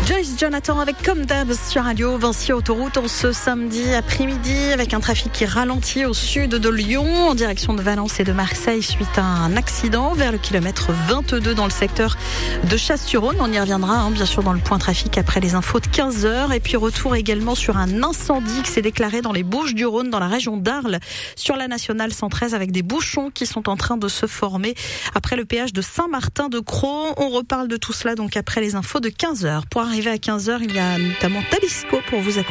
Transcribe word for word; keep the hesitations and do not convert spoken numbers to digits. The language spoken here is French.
Joyce Jonathan avec Comme d'hab sur Radio Vinci Autoroute en ce samedi après-midi avec un trafic qui ralentit au sud de Lyon en direction de Valence et de Marseille suite à un accident vers le kilomètre vingt-deux dans le secteur de Chasse-sur-Rhône. On y reviendra hein, bien sûr dans le point trafic après les infos de quinze heures et puis retour également sur un incendie qui s'est déclaré dans les Bouches-du-Rhône dans la région d'Arles sur la nationale cent treize avec des bouchons qui sont en train de se former après le péage de Saint-Martin-de-Crau. On reparle de tout cela donc après les infos de quinze heures. Pour arriver à quinze heures, il y a notamment Talisco pour vous accompagner.